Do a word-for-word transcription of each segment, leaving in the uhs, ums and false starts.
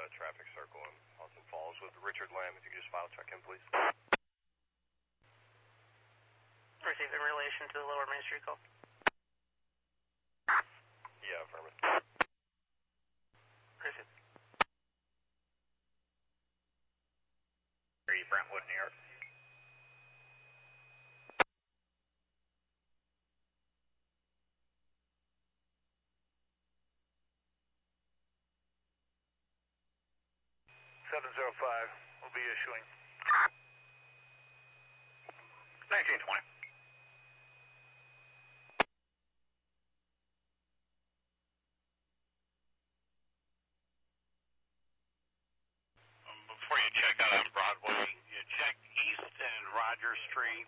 traffic circle in Austin Falls with Richard Lamb. If you could just file check in, please. Received in relation to the Lower Main Street call. Yeah, affirmative. Received. three Brentwood, New York. seven zero five will be issuing. nineteen twenty. Um, before you check out on Broadway, you check East and Rogers Street.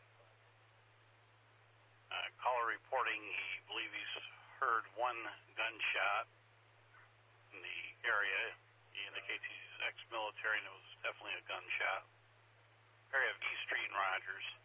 Uh, caller reporting he believes he's heard one gunshot in the area. He indicates he's ex-military and it was definitely a gunshot. Area of East Street and Rogers.